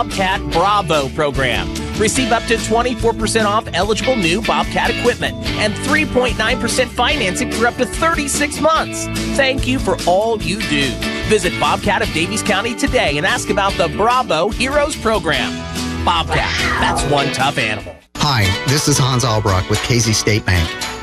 Bobcat Bravo program. Receive up to 24% off eligible new Bobcat equipment and 3.9% financing for up to 36 months. Thank you for all you do. Visit Bobcat of Daviess County today and ask about the Bravo Heroes program. Bobcat, that's one tough animal. Hi, this is Hans Albrock with Casey State Bank.